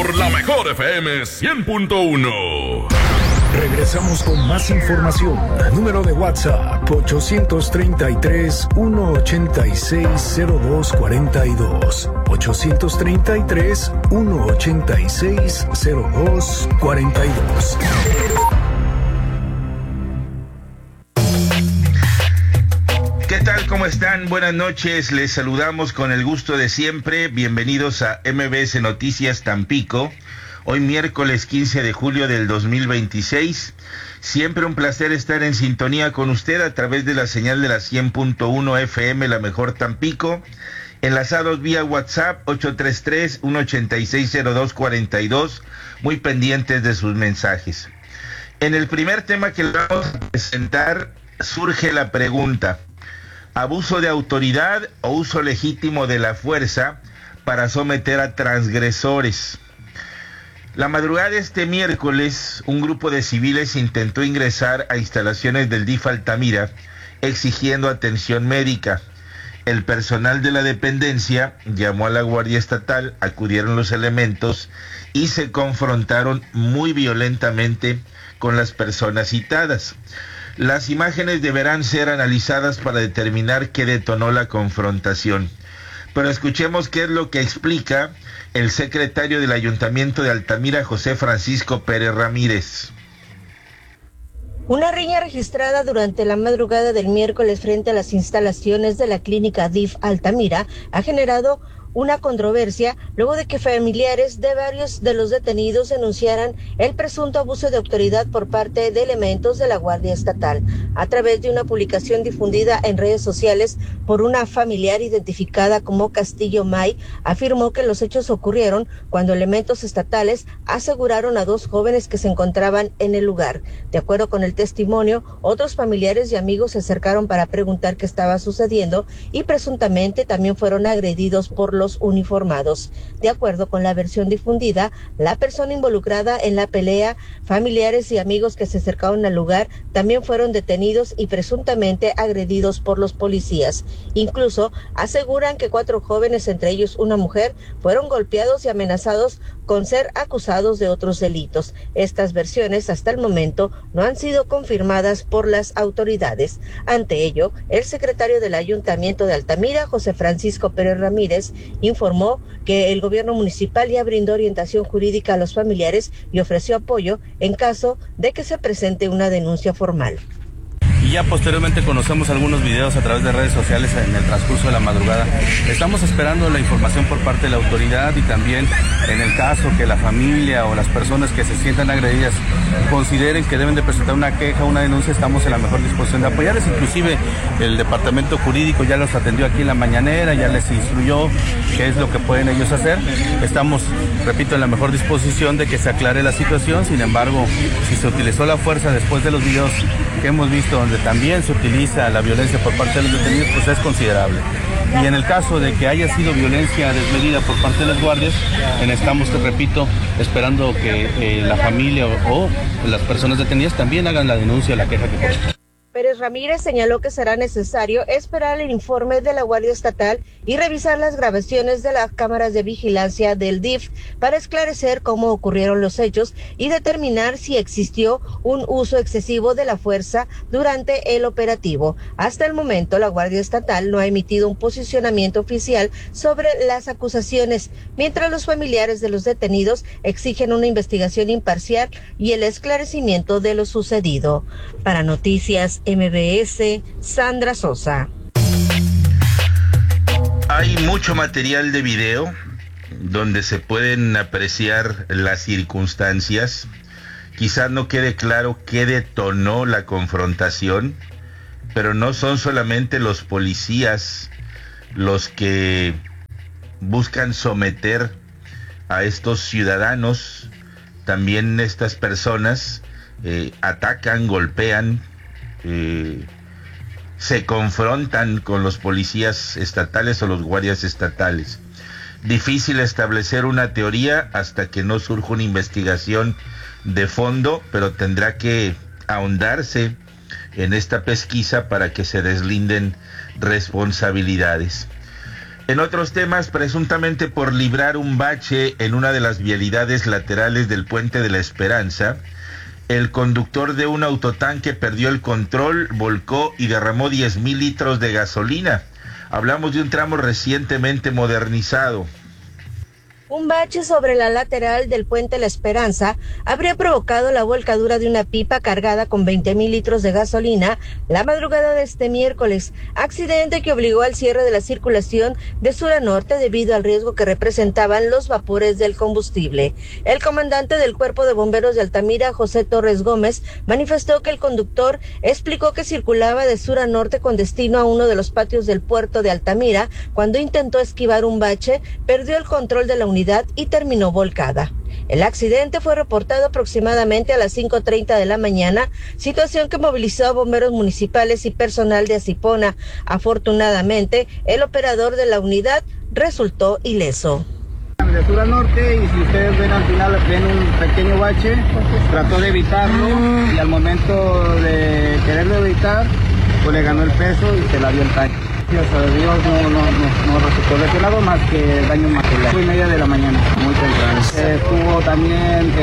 Por la mejor FM 100.1. Regresamos con más información. Número de WhatsApp 833-186-0242. 833-186-0242. ¿Qué tal? ¿Cómo están? Buenas noches. Les saludamos con el gusto de siempre. Bienvenidos a MBS Noticias Tampico. Hoy miércoles 15 de julio del 2026. Siempre un placer estar en sintonía con usted a través de la señal de la 100.1 FM, la mejor Tampico. Enlazados vía WhatsApp 833-186-0242. Muy pendientes de sus mensajes. En el primer tema que le vamos a presentar surge la pregunta: ¿abuso de autoridad o uso legítimo de la fuerza para someter a transgresores? La madrugada de este miércoles, un grupo de civiles intentó ingresar a instalaciones del DIF Altamira exigiendo atención médica. El personal de la dependencia llamó a la Guardia Estatal, acudieron los elementos y se confrontaron muy violentamente con las personas citadas. Las imágenes deberán ser analizadas para determinar qué detonó la confrontación. Pero escuchemos qué es lo que explica el secretario del Ayuntamiento de Altamira, José Francisco Pérez Ramírez. Una riña registrada durante la madrugada del miércoles frente a las instalaciones de la clínica DIF Altamira ha generado una controversia luego de que familiares de varios de los detenidos denunciaran el presunto abuso de autoridad por parte de elementos de la Guardia Estatal. A través de una publicación difundida en redes sociales por una familiar identificada como Castillo May, afirmó que los hechos ocurrieron cuando elementos estatales aseguraron a dos jóvenes que se encontraban en el lugar. De acuerdo con el testimonio, otros familiares y amigos se acercaron para preguntar qué estaba sucediendo y presuntamente también fueron agredidos por los uniformados. De acuerdo con la versión difundida, la persona involucrada en la pelea, familiares y amigos que se acercaron al lugar también fueron detenidos y presuntamente agredidos por los policías. Incluso aseguran que 4 jóvenes, entre ellos una mujer, fueron golpeados y amenazados con ser acusados de otros delitos. Estas versiones hasta el momento no han sido confirmadas por las autoridades. Ante ello, el secretario del Ayuntamiento de Altamira, José Francisco Pérez Ramírez, informó que el gobierno municipal ya brindó orientación jurídica a los familiares y ofreció apoyo en caso de que se presente una denuncia formal. Y ya posteriormente conocemos algunos videos a través de redes sociales en el transcurso de la madrugada. Estamos esperando la información por parte de la autoridad y también en el caso que la familia o las personas que se sientan agredidas consideren que deben de presentar una queja, una denuncia, estamos en la mejor disposición de apoyarles. Inclusive el departamento jurídico ya los atendió aquí en la mañanera, ya les instruyó qué es lo que pueden ellos hacer. Estamos, repito, en la mejor disposición de que se aclare la situación. Sin embargo, si se utilizó la fuerza después de los videos que hemos visto donde también se utiliza la violencia por parte de los detenidos, pues es considerable. Y en el caso de que haya sido violencia desmedida por parte de los guardias, estamos, te repito, esperando que la familia o las personas detenidas también hagan la denuncia, la queja que corresponde. Pérez Ramírez señaló que será necesario esperar el informe de la Guardia Estatal y revisar las grabaciones de las cámaras de vigilancia del DIF para esclarecer cómo ocurrieron los hechos y determinar si existió un uso excesivo de la fuerza durante el operativo. Hasta el momento, la Guardia Estatal no ha emitido un posicionamiento oficial sobre las acusaciones, mientras los familiares de los detenidos exigen una investigación imparcial y el esclarecimiento de lo sucedido. Para Noticias MBS, Sandra Sosa. Hay mucho material de video donde se pueden apreciar las circunstancias. Quizás no quede claro qué detonó la confrontación, pero no son solamente los policías los que buscan someter a estos ciudadanos, también estas personas atacan, golpean, se confrontan con los policías estatales o los guardias estatales. Difícil establecer una teoría hasta que no surja una investigación de fondo, pero tendrá que ahondarse en esta pesquisa para que se deslinden responsabilidades. En otros temas, presuntamente por librar un bache en una de las vialidades laterales del Puente de la Esperanza, el conductor de un autotanque perdió el control, volcó y derramó 10,000 litros de gasolina. Hablamos de un tramo recientemente modernizado. Un bache sobre la lateral del Puente La Esperanza habría provocado la volcadura de una pipa cargada con 20,000 litros de gasolina la madrugada de este miércoles, accidente que obligó al cierre de la circulación de sur a norte debido al riesgo que representaban los vapores del combustible. El comandante del Cuerpo de Bomberos de Altamira, José Torres Gómez, manifestó que el conductor explicó que circulaba de sur a norte con destino a uno de los patios del puerto de Altamira. Cuando intentó esquivar un bache, perdió el control de la unidad y terminó volcada. El accidente fue reportado aproximadamente a las 5:30 de la mañana, situación que movilizó a bomberos municipales y personal de Asipona. Afortunadamente, el operador de la unidad resultó ileso. De sur a norte, y si ustedes ven al final ven un pequeño bache, trató de evitarlo y al momento de quererlo evitar, pues le ganó el peso y se la dio el tanque. Gracias a Dios no resultó lesionado más que daño material. 9:30 de la mañana, muy temprano. Estuvo también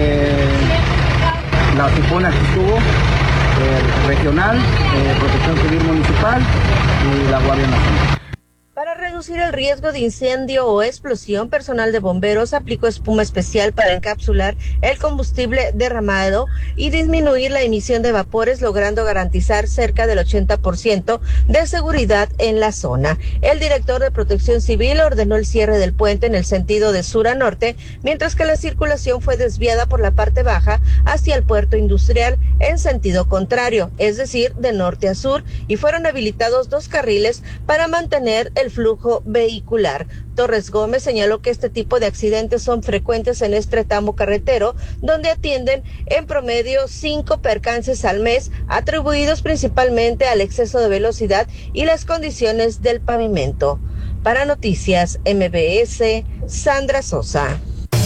la Asipona que estuvo, regional, Protección Civil Municipal y la Guardia Nacional. Para reducir el riesgo de incendio o explosión, personal de bomberos aplicó espuma especial para encapsular el combustible derramado y disminuir la emisión de vapores, logrando garantizar cerca del 80% de seguridad en la zona. El director de Protección Civil ordenó el cierre del puente en el sentido de sur a norte, mientras que la circulación fue desviada por la parte baja hacia el puerto industrial en sentido contrario, es decir, de norte a sur, y fueron habilitados 2 carriles para mantener el flujo vehicular. Torres Gómez señaló que este tipo de accidentes son frecuentes en este tramo carretero, donde atienden en promedio 5 percances al mes, atribuidos principalmente al exceso de velocidad y las condiciones del pavimento. Para Noticias MBS, Sandra Sosa.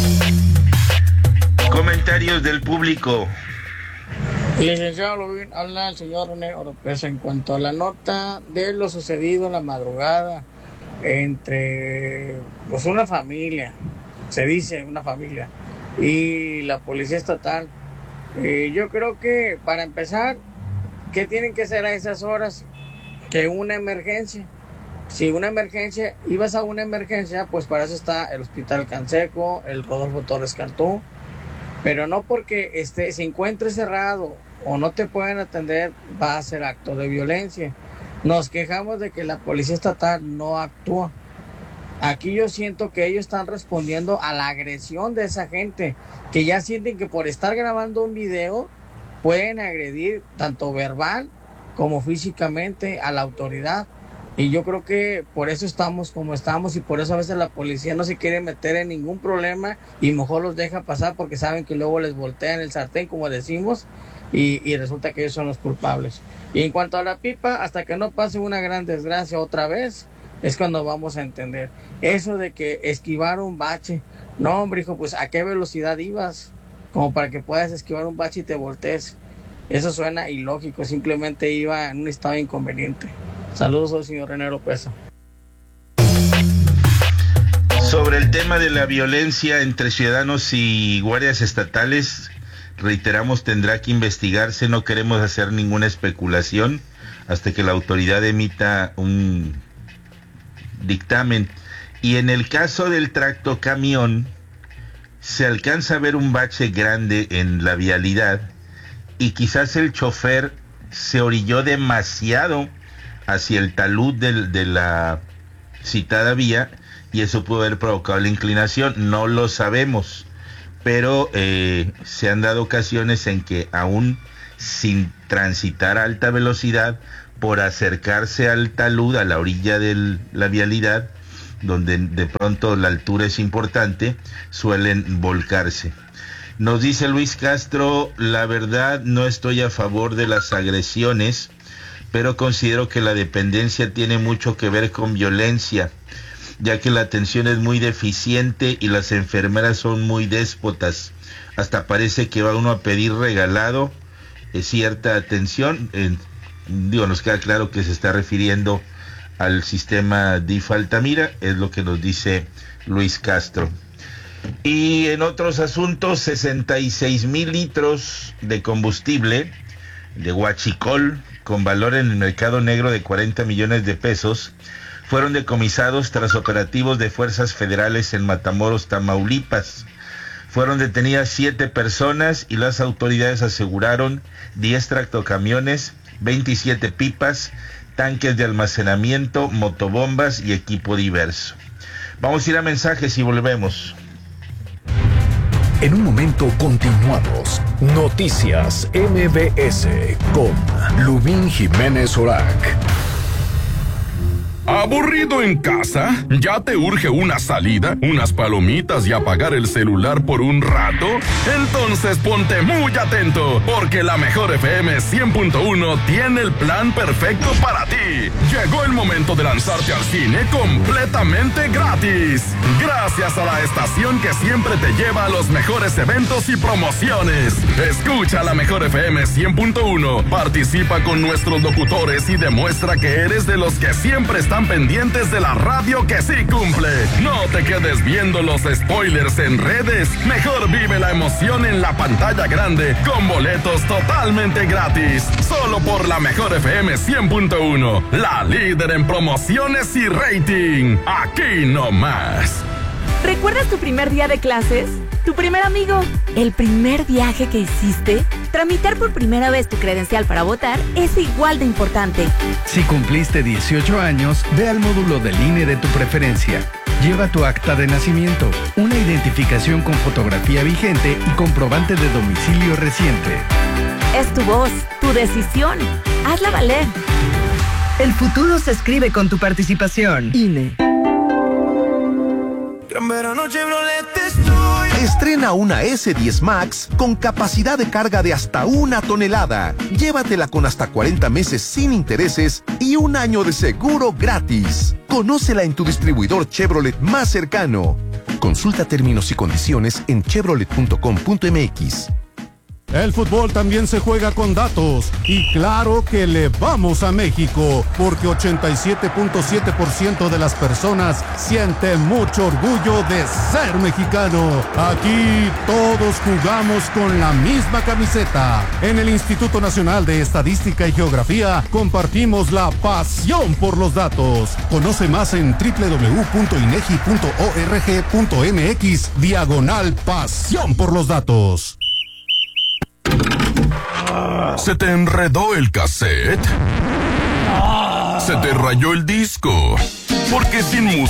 Comentarios del público. Licenciado Lubín, habla el señor René Oropesa. En cuanto a la nota de lo sucedido en la madrugada entre pues una familia, se dice una familia, y la policía estatal, yo creo que para empezar, ¿qué tienen que hacer a esas horas? Que una emergencia. Si una emergencia, ibas a una emergencia, pues para eso está el Hospital Canseco, el Rodolfo Torres Cantú, pero no porque se encuentre cerrado o no te pueden atender, va a ser acto de violencia. Nos quejamos de que la policía estatal no actúa. Aquí yo siento que ellos están respondiendo a la agresión de esa gente, que ya sienten que por estar grabando un video pueden agredir tanto verbal como físicamente a la autoridad. Y yo creo que por eso estamos como estamos, y por eso a veces la policía no se quiere meter en ningún problema y mejor los deja pasar porque saben que luego les voltean el sartén, como decimos, y resulta que ellos son los culpables. Y en cuanto a la pipa, hasta que no pase una gran desgracia otra vez, es cuando vamos a entender. Eso de que esquivar un bache, no hombre hijo, pues ¿a qué velocidad ibas? Como para que puedas esquivar un bache y te voltees. Eso suena ilógico, simplemente iba en un estado inconveniente. Saludos al señor René Oropesa. Sobre el tema de la violencia entre ciudadanos y guardias estatales, reiteramos, tendrá que investigarse, no queremos hacer ninguna especulación hasta que la autoridad emita un dictamen. Y en el caso del tractocamión, se alcanza a ver un bache grande en la vialidad y quizás el chofer se orilló demasiado hacia el talud de la citada vía y eso pudo haber provocado la inclinación, no lo sabemos, pero se han dado ocasiones en que aún sin transitar a alta velocidad, por acercarse al talud, a la orilla de la vialidad, donde de pronto la altura es importante, suelen volcarse. Nos dice Luis Castro, la verdad no estoy a favor de las agresiones, pero considero que la dependencia tiene mucho que ver con violencia, ya que la atención es muy deficiente y las enfermeras son muy déspotas. Hasta parece que va uno a pedir regalado cierta atención. Nos queda claro que se está refiriendo al sistema DIF Altamira, es lo que nos dice Luis Castro. Y en otros asuntos, 66,000 litros de combustible de huachicol con valor en el mercado negro de 40 millones de pesos fueron decomisados tras operativos de fuerzas federales en Matamoros, Tamaulipas. Fueron detenidas 7 personas y las autoridades aseguraron 10 tractocamiones, 27 pipas, tanques de almacenamiento, motobombas y equipo diverso. Vamos a ir a mensajes y volvemos. En un momento continuamos. Noticias MBS con Lubín Jiménez Orac. ¿Aburrido en casa? ¿Ya te urge una salida, unas palomitas y apagar el celular por un rato? Entonces ponte muy atento, porque la Mejor FM 100.1 tiene el plan perfecto para ti. Llegó el momento de lanzarte al cine completamente gratis. Gracias a la estación que siempre te lleva a los mejores eventos y promociones. Escucha la Mejor FM 100.1, participa con nuestros locutores y demuestra que eres de los que siempre están pendientes de la radio que sí cumple. No te quedes viendo los spoilers en redes. Mejor vive la emoción en la pantalla grande con boletos totalmente gratis. Solo por la Mejor FM 100.1, la líder en promociones y rating. Aquí no más. ¿Recuerdas tu primer día de clases? ¿Tu primer amigo? ¿El primer viaje que hiciste? Tramitar por primera vez tu credencial para votar es igual de importante. Si cumpliste 18 años, ve al módulo del INE de tu preferencia. Lleva tu acta de nacimiento, una identificación con fotografía vigente y comprobante de domicilio reciente. Es tu voz, tu decisión. Hazla valer. El futuro se escribe con tu participación. INE. Gran verano Chevrolet estoy. Estrena una S10 Max con capacidad de carga de hasta 1 tonelada. Llévatela con hasta 40 meses sin intereses y 1 año de seguro gratis. Conócela en tu distribuidor Chevrolet más cercano. Consulta términos y condiciones en chevrolet.com.mx. El fútbol también se juega con datos y claro que le vamos a México porque 87.7% de las personas siente mucho orgullo de ser mexicano. Aquí todos jugamos con la misma camiseta. En el Instituto Nacional de Estadística y Geografía compartimos la pasión por los datos. Conoce más en www.inegi.org.mx/pasión por los datos. ¿Se te enredó el cassette? ¿Se te rayó el disco? Porque sin música